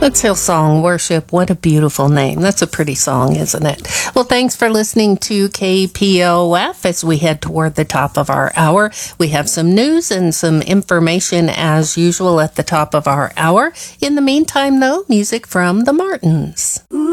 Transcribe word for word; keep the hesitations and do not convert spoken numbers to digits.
That's Hillsong Worship. What a beautiful name. That's a pretty song, isn't it? Well, thanks for listening to K P O F as we head toward the top of our hour. We have some news and some information as usual at the top of our hour. In the meantime, though, music from the Martins.